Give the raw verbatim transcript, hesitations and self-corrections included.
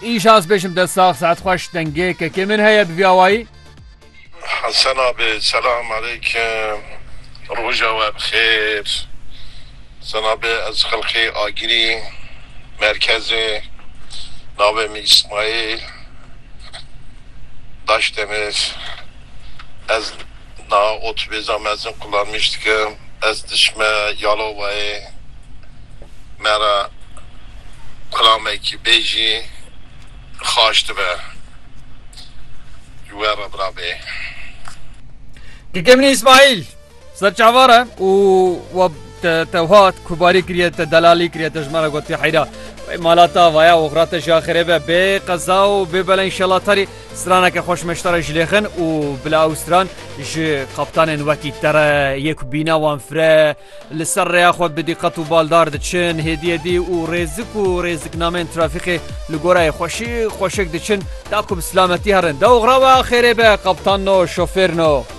ئیشاس بێژم دەساغ ساعت خۆش دەنگێکەکێ من هەیە بڤیاوایی حەسەن ئابێ سەلام عەلەیکم ڕۆژەوە بخێر سەنابێ ئەز خەڵقی ئاگری مرکزê navê min İsmail Daşdemir ez na otobêza mezin kullanmış dikim ez dişme Yalovayê me re kulamekî bêjî xaş dibe ji we re birabê Kêkê min İsmail serçavar e û we tevhat kubarî kiriye te delalî kiriye te ji me re gotiye heyra malata vaya oxira te ji axirê ve bê qeza û bê bela înşallah tarî straneke xweşmeştara ji lêxin û bila ew stran ji qeptanên wekî te re yê ku bîna wan fire li ser rêya xwe bi dîqet û baldar diçin hêdiyedî û rêzik û rêziknameyên trafîkê li gorayê xweşî xweşik diçin ta ku bi silametî herin de oxira we axirê be qeptan no şofêr no